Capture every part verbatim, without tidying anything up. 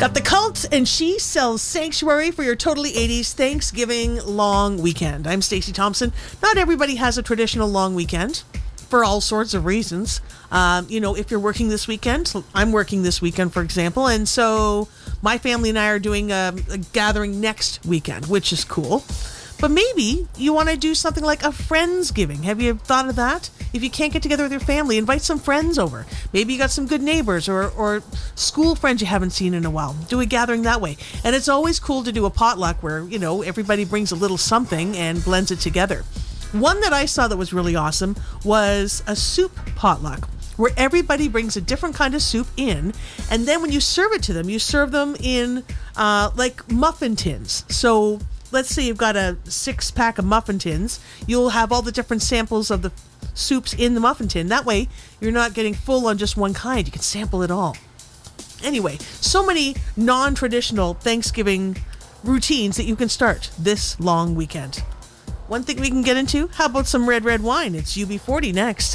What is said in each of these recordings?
Got the Cult, and she sells Sanctuary for your totally eighties Thanksgiving long weekend. I'm Stacey Thompson. Not everybody has a traditional long weekend for all sorts of reasons. Um, you know, if you're working this weekend, I'm working this weekend, for example, and so my family and I are doing a, a gathering next weekend, which is cool. But maybe you want to do something like a Friendsgiving. Have you thought of that? If you can't get together with your family, invite some friends over. Maybe you got some good neighbors or, or school friends you haven't seen in a while. Do a gathering that way. And it's always cool to do a potluck where, you know, everybody brings a little something and blends it together. One that I saw that was really awesome was a soup potluck, where everybody brings a different kind of soup in, and then when you serve it to them, you serve them in uh, like muffin tins. So let's say you've got a six pack of muffin tins, you'll have all the different samples of the soups in the muffin tin. That way, you're not getting full on just one kind. You can sample it all. Anyway, so many non-traditional Thanksgiving routines that you can start this long weekend. One thing we can get into, how about some red, red wine? It's U B forty next.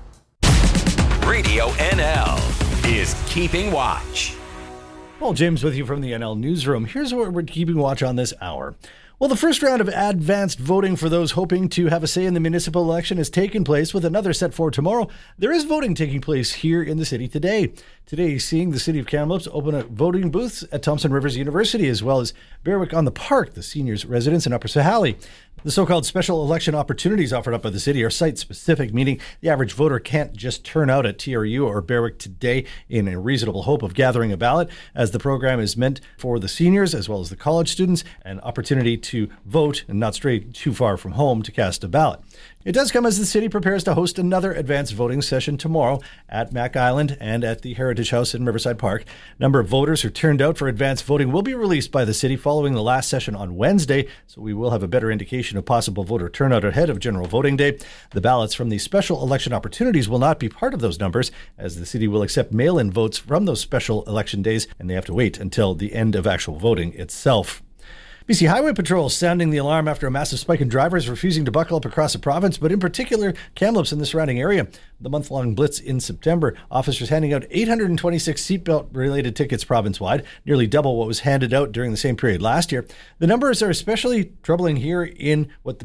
Radio N L is Keeping Watch. Well, James with you from the N L Newsroom. Here's what we're keeping watch on this hour. Well, the first round of advanced voting for those hoping to have a say in the municipal election has taken place, with another set for tomorrow. There is voting taking place here in the city today. Today, seeing the City of Kamloops open up voting booths at Thompson Rivers University, as well as Berwick on the Park, the seniors' residence in Upper Sahalee. The so-called special election opportunities offered up by the city are site-specific, meaning the average voter can't just turn out at T R U or Berwick today in a reasonable hope of gathering a ballot, as the program is meant for the seniors as well as the college students, an opportunity to vote and not stray too far from home to cast a ballot. It does come as the city prepares to host another advanced voting session tomorrow at Mac Island and at the Heritage House in Riverside Park. Number of voters who turned out for advanced voting will be released by the city following the last session on Wednesday, so we will have a better indication of possible voter turnout ahead of general voting day. The ballots from the special election opportunities will not be part of those numbers, as the city will accept mail-in votes from those special election days, and they have to wait until the end of actual voting itself. B C Highway Patrol sounding the alarm after a massive spike in drivers refusing to buckle up across the province, but in particular Kamloops and the surrounding area. The month-long blitz in September, officers handing out eight hundred twenty-six seatbelt-related tickets province-wide, nearly double what was handed out during the same period last year. The numbers are especially troubling here in what the